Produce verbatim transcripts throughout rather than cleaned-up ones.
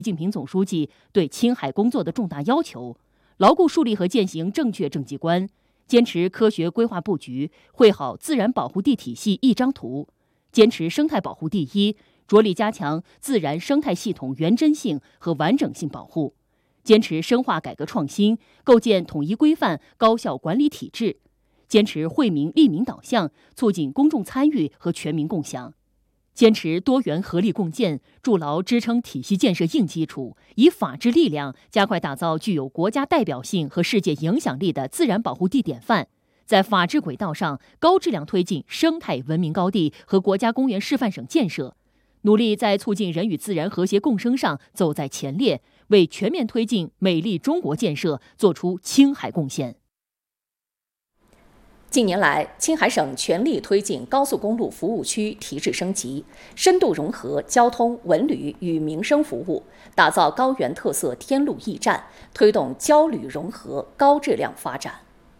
习近平总书记对青海工作的重大要求，牢固树立和践行正确政绩观，坚持科学规划布局，绘好自然保护地体系一张图，坚持生态保护第一，着力加强自然生态系统原真性和完整性保护，坚持深化改革创新，构建统一规范高效管理体制，坚持惠民利民导向，促进公众参与和全民共享，坚持多元合力共建，筑牢支撑体系建设硬基础，以法治力量加快打造具有国家代表性和世界影响力的自然保护地典范，在法治轨道上高质量推进生态文明高地和国家公园示范省建设，努力在促进人与自然和谐共生上走在前列，为全面推进美丽中国建设做出青海贡献。 近年来，青海省全力推进高速公路服务区提质升级，深度融合交通、文旅与民生服务，打造高原特色天路驿站，推动交旅融合高质量发展。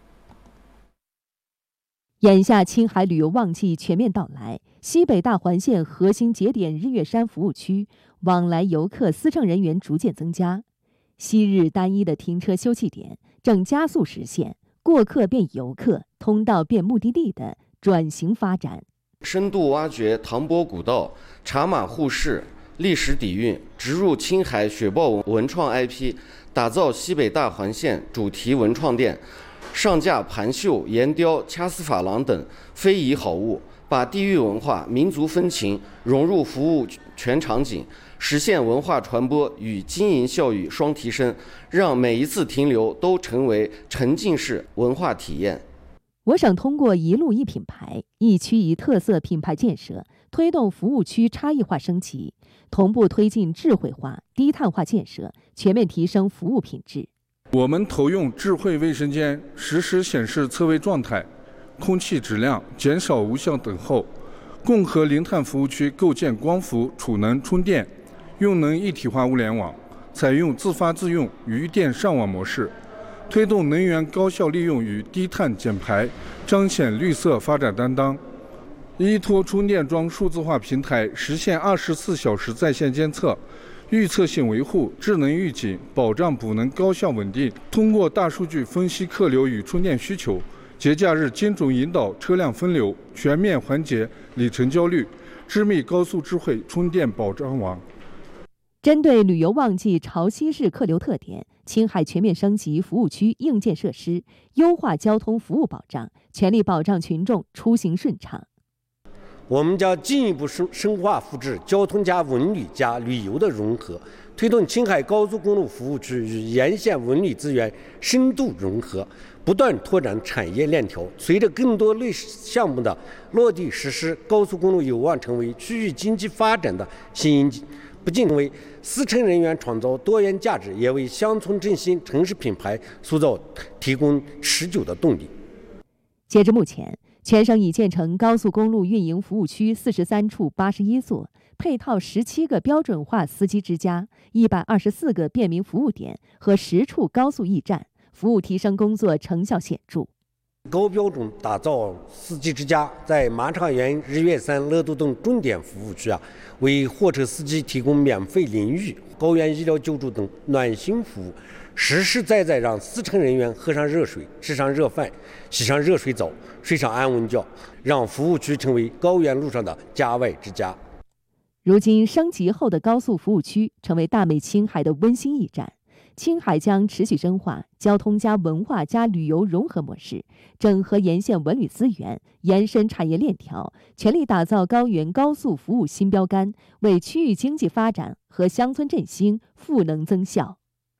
眼下青海旅游旺季全面到来，西北大环线核心节点日月山服务区往来游客司乘人员逐渐增加，昔日单一的停车休憩点正加速实现过客变游客、通道变目的地的转型发展。 深度挖掘唐波古道、茶马互市、历史底蕴，植入青海雪豹文创 I P， 打造西北大环线主题文创店，上架盘绣、岩雕、掐丝珐琅等非遗好物，把地域文化、民族风情融入服务全场景，实现文化传播与经营效益双提升，让每一次停留都成为沉浸式文化体验。 我省通过一路一品牌、一区一特色品牌建设，推动服务区差异化升级，同步推进智慧化、低碳化建设，全面提升服务品质。 我们投用智慧卫生间实时显示测位状态、空气质量，减少无效等候。共和零碳服务区构建光伏、储能、充电、用能一体化物联网，采用自发自用、余电上网模式，推动能源高效利用与低碳减排，彰显绿色发展担当。依托充电桩数字化平台，实现二十四小时在线监测、预测性维护、智能预警，保障补能高效稳定。通过大数据分析客流与充电需求，节假日精准引导车辆分流，全面缓解里程焦虑，织密高速智慧充电保障网。 针对旅游旺季潮汐式客流特点，青海全面升级服务区硬件设施，优化交通服务保障，全力保障群众出行顺畅。 我们将进一步深深化复制交通加文旅加旅游的融合，推动青海高速公路服务区与沿线文旅资源深度融合，不断拓展产业链条。随着更多类项目的落地实施，高速公路有望成为区域经济发展的新引擎，不仅为司乘人员创造多元价值，也为乡村振兴、城市品牌塑造提供持久的动力。 截至目前，全省已建成高速公路运营服务区四十三处八十一座，配套十七个标准化司机之家、一百二十四个便民服务点和十处高速驿站，服务提升工作成效显著。 高标准打造司机之家，在马场园、日月山、乐都等重点服务区啊，为货车司机提供免费淋浴、高原医疗救助等暖心服务，实实在在让司乘人员喝上热水、吃上热饭、洗上热水澡、睡上安稳觉，让服务区成为高原路上的家外之家。 如今升级后的高速服务区成为大美青海的温馨驿站。青海将持续深化交通加文化加旅游融合模式，整合沿线文旅资源，延伸产业链条，全力打造高原高速服务新标杆，为区域经济发展和乡村振兴赋能增效。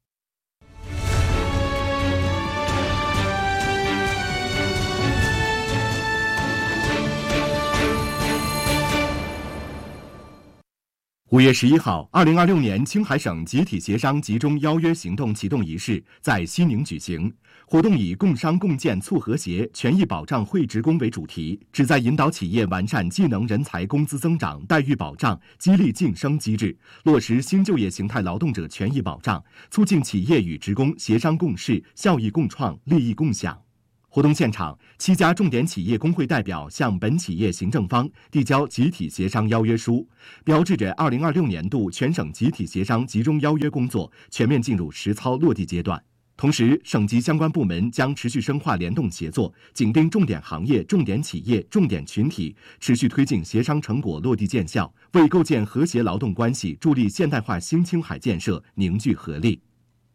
五月十一号，二零二六年青海省集体协商集中邀约行动启动仪式在西宁举行。活动以共商共建促和谐、权益保障惠职工为主题，旨在引导企业完善技能人才工资增长、待遇保障、激励晋升机制，落实新就业形态劳动者权益保障，促进企业与职工协商共事、效益共创、利益共享。 活动现场，七家重点企业工会代表向本企业行政方递交集体协商邀约书，标志着二零二六年度全省集体协商集中邀约工作全面进入实操落地阶段。同时，省级相关部门将持续深化联动协作，紧盯重点行业、重点企业、重点群体，持续推进协商成果落地见效，为构建和谐劳动关系、助力现代化新青海建设凝聚合力。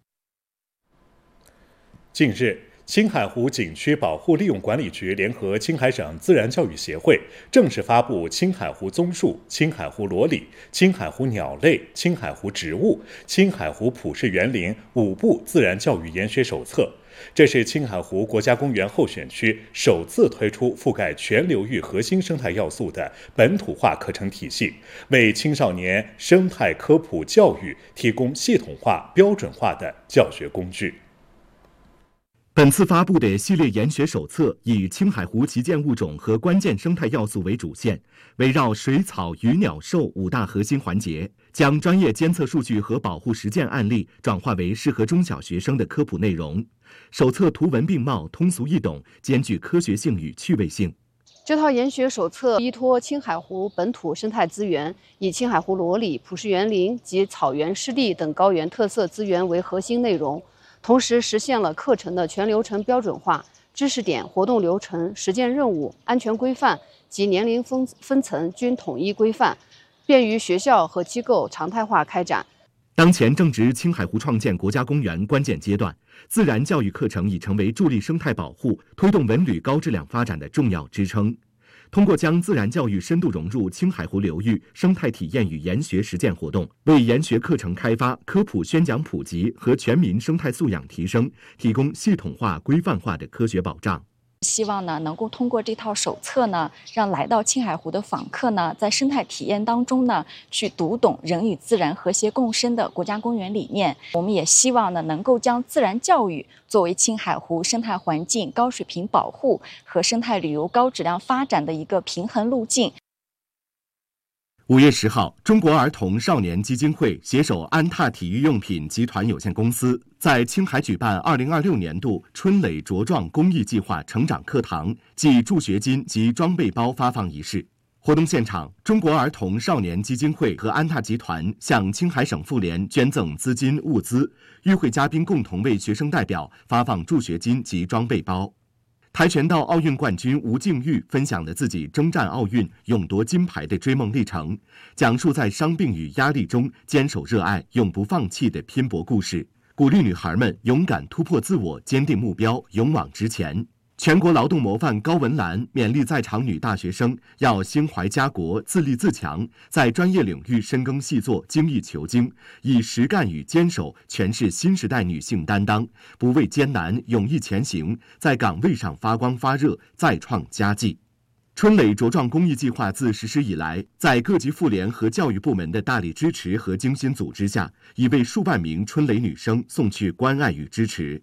近日，青海湖景区保护利用管理局联合青海省自然教育协会正式发布《青海湖棕树、青海湖裸鲤、青海湖鸟类、青海湖植物、青海湖普氏园林五部自然教育研学手册》。这是青海湖国家公园候选区首次推出覆盖全流域核心生态要素的本土化课程体系，为青少年生态科普教育提供系统化、标准化的教学工具。 本次发布的系列研学手册以青海湖旗舰物种和关键生态要素为主线，围绕水草、鱼鸟兽五大核心环节，将专业监测数据和保护实践案例转化为适合中小学生的科普内容。手册图文并茂，通俗易懂，兼具科学性与趣味性。 这套研学手册依托青海湖本土生态资源，以青海湖裸鲤、普氏园林及草原湿地等高原特色资源为核心内容，同时实现了课程的全流程标准化，知识点、活动流程、实践任务、安全规范及年龄分分层均统一规范，便于学校和机构常态化开展。 当前正值青海湖创建国家公园关键阶段，自然教育课程已成为助力生态保护、推动文旅高质量发展的重要支撑。通过将自然教育深度融入青海湖流域生态体验与研学实践活动，为研学课程开发、科普宣讲普及和全民生态素养提升提供系统化、规范化的科学保障。 希望呢，能够通过这套手册呢，让来到青海湖的访客呢，在生态体验当中呢，去读懂人与自然和谐共生的国家公园理念。我们也希望呢，能够将自然教育作为青海湖生态环境高水平保护和生态旅游高质量发展的一个平衡路径。 五月十号，中国儿童少年基金会携手安踏体育用品集团有限公司，在青海举办二零二六年度春蕾茁壮公益计划成长课堂暨助学金及装备包发放仪式。活动现场，中国儿童少年基金会和安踏集团向青海省妇联捐赠资金物资，与会嘉宾共同为学生代表发放助学金及装备包。跆拳道奥运冠军吴静钰分享了自己征战奥运、勇夺金牌的追梦历程，讲述在伤病与压力中坚守热爱、永不放弃的拼搏故事，鼓励女孩们勇敢突破自我、坚定目标、勇往直前。全国劳动模范高文兰勉励在场女大学生要心怀家国、自立自强，在专业领域深耕细作、精益求精，以实干与坚守诠释新时代女性担当，不畏艰难，勇毅前行，在岗位上发光发热，再创佳绩。春蕾茁壮公益计划自实施以来，在各级妇联和教育部门的大力支持和精心组织下，已为数万名春蕾女生送去关爱与支持。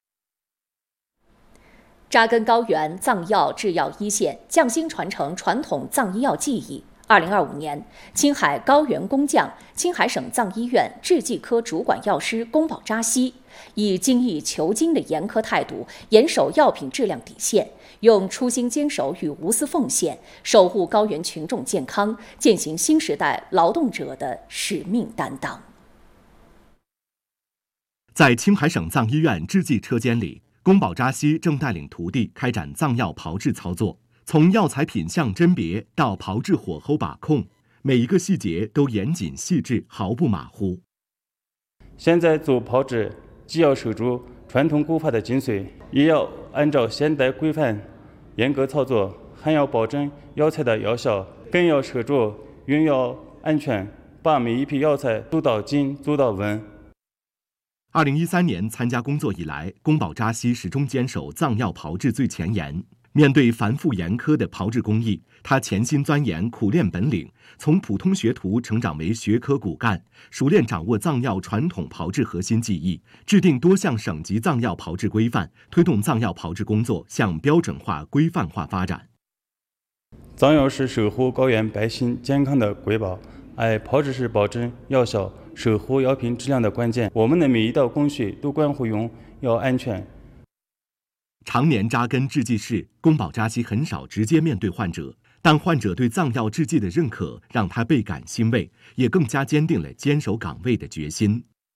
扎根高原藏药制药一线，匠心传承传统藏医药技艺。二零二五年，青海高原工匠、青海省藏医院制剂科主管药师宫保扎西，以精益求精的严苛态度，严守药品质量底线，用初心坚守与无私奉献，守护高原群众健康，践行新时代劳动者的使命担当。在青海省藏医院制剂车间里，宫保扎西正带领徒弟开展藏药炮制操作，从药材品相甄别到炮制火候把控，每一个细节都严谨细致，毫不马虎。 现在做炮制，既要守住传统古法的精髓，也要按照现代规范严格操作，还要保证药材的药效，更要守住用药安全，把每一批药材做到精做到稳。二零一三年参加工作以来，宫保扎西始终坚守藏药炮制最前沿。面对繁复严苛的炮制工艺，他潜心钻研，苦练本领，从普通学徒成长为学科骨干，熟练掌握藏药传统炮制核心技艺，制定多项省级藏药炮制规范，推动藏药炮制工作向标准化、规范化发展。藏药是守护高原百姓健康的瑰宝，而炮制是保证药效、守护药品质量的关键。我们的每一道工序都关乎用药安全。 常年扎根制剂室，宫保扎西很少直接面对患者，但患者对藏药制剂的认可让他倍感欣慰，也更加坚定了坚守岗位的决心。